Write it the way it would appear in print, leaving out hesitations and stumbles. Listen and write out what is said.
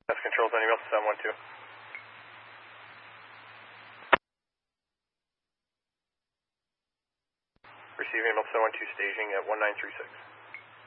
That's controls on email 712. Receiving email 712 staging at 1936.